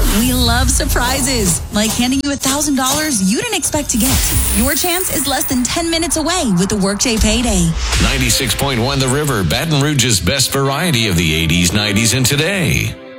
We love surprises, like handing you $1,000 you didn't expect to get. Your chance is less than 10 minutes away with the Workday Payday. 96.1 The River, Baton Rouge's best variety of the 80s, 90s, and today.